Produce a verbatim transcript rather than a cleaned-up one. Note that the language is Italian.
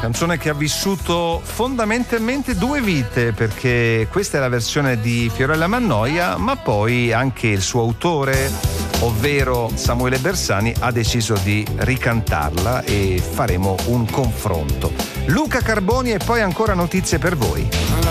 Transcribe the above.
Canzone che ha vissuto fondamentalmente due vite, perché questa è la versione di Fiorella Mannoia, ma poi anche il suo autore, ovvero Samuele Bersani, ha deciso di ricantarla e faremo un confronto. Luca Carboni e poi ancora notizie per voi.